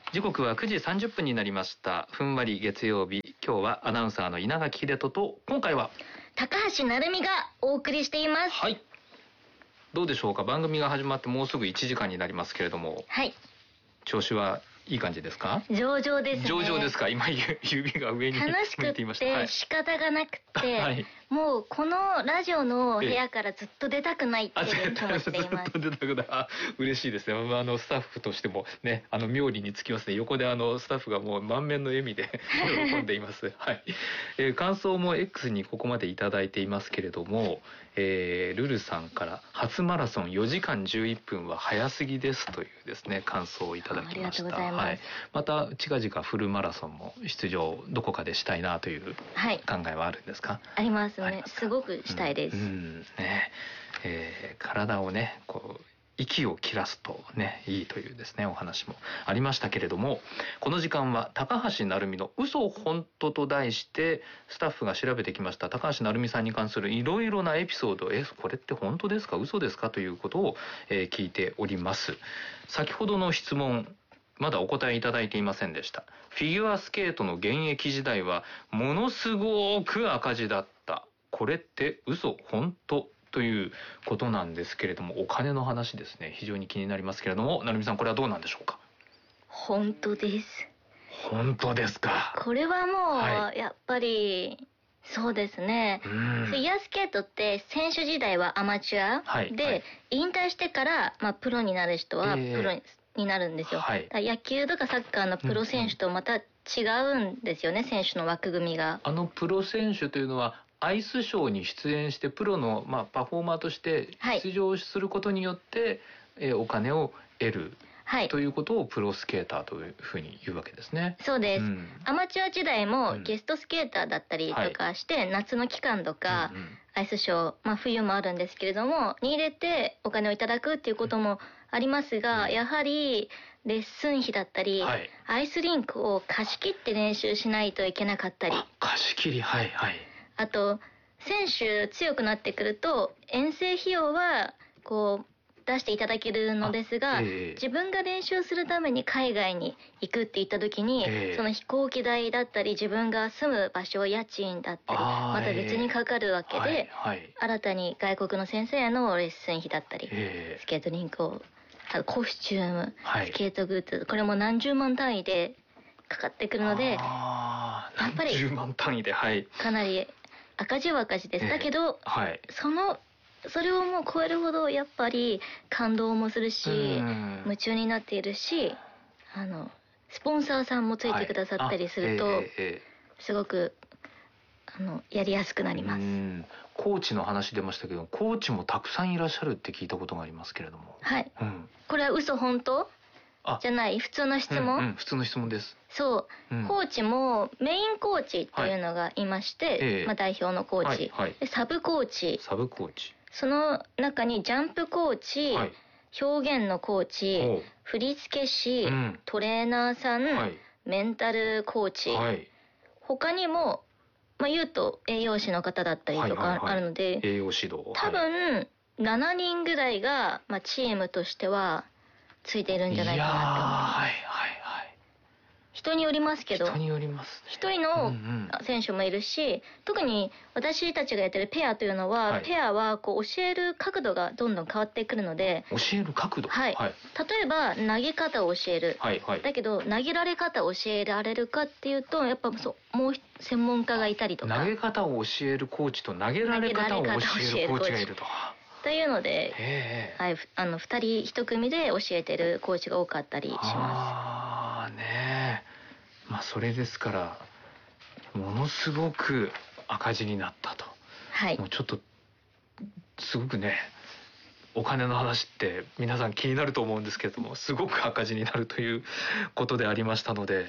時刻は9時30分になりました。ふんわり月曜日、今日はアナウンサーの稲垣秀人と、今回は高橋成美がお送りしています。 はい。どうでしょうか。番組が始まってもうすぐ1時間になりますけれども、 はい。 調子はいい感じですか？ 上々ですね。 上々ですか？今指が上に向いていました。 楽しくて仕方がなくて、はい、もうこのラジオの部屋からずっと出たくないっていう気持ちでいます。 ずっと出たくない。嬉しいですね。スタッフとしてもね、妙利につきますね。横でスタッフがもう満面の笑みで喜んでいます。はい。感想も X にここまでいただいていますけれども、ルルさんから初マラソン4時間11分は早すぎですというですね、感想をいただきました。ありがとうございます。はい。また近々フルマラソンも出場どこかでしたいなという考えはあるんですか？はい、 ありますね。すごくしたいです。 ね、体をねこう息を切らすとねいいというですねお話もありましたけれども、この時間は高橋成美の嘘本当と題してスタッフが調べてきました高橋成美さんに関するいろいろなエピソード、これって本当ですか嘘ですかということを、聞いております。先ほどの質問まだお答えいただいていませんでした。フィギュアスケートの現役時代はものすごく赤字だった。これって嘘本当ということなんですけれども、お金の話ですね。非常に気になりますけれども、成美さんこれはどうなんでしょうか？ 本当です。 本当ですか？ これはもう、やっぱりそうですね。フィギュアスケートって選手時代はアマチュア、で、引退してから、プロになる人はプロになるんですよ。野球とかサッカーのプロ選手とまた違うんですよね、選手の枠組みが。 プロ選手というのはアイスショーに出演してプロの、パフォーマーとして出場することによって、お金を得る、ということをプロスケーターというふうに言うわけですね。 そうです。アマチュア時代もゲストスケーターだったりとかして、夏の期間とか、アイスショー、冬もあるんですけれどもに入れてお金をいただくっていうこともありますが、やはりレッスン費だったり、アイスリンクを貸し切って練習しないといけなかったり。 貸し切り、 あと選手強くなってくると遠征費用はこう出していただけるのですが、自分が練習するために海外に行くって言った時に、その飛行機代だったり自分が住む場所家賃だったりまた別にかかるわけで、新たに外国の先生へのレッスン費だったり、スケートリンクをコスチューム、スケートグッズ、これも何十万単位でかかってくるので、やっぱり何十万単位で、 かなり赤字は赤字です。だけど、それをもう超えるほどやっぱり感動もするし、夢中になっているし、スポンサーさんもついてくださったりすると、すごくやりやすくなります。 コーチの話出ましたけど、コーチもたくさんいらっしゃるって聞いたことがありますけれども。 これは嘘本当じゃない、普通の質問？ 普通の質問です。 そう、コーチもメインコーチっていうのがいまして、代表のコーチ、でサブコーチ、その中にジャンプコーチ、表現のコーチ、振付師、トレーナーさん、メンタルコーチ、他にも言うと栄養士の方だったりとかあるので、 栄養指導、 多分7人ぐらいが、チームとしてはついているんじゃないかなって思います。人によりますけど、一人の選手もいるし、特に私たちがやってるペアというのは、ペアはこう教える角度がどんどん変わってくるので、 教える角度、 例えば投げ方を教える、だけど投げられ方を教えられるかっていうと、やっぱもう専門家がいたりとか、 投げ方を教えるコーチと投げられ方を教えるコーチがいると。 というので、2人1組で教えてるコーチが多かったりします。 それですからものすごく赤字になったと。もうちょっとすごくね、お金の話って皆さん気になると思うんですけれども、すごく赤字になるということでありましたので、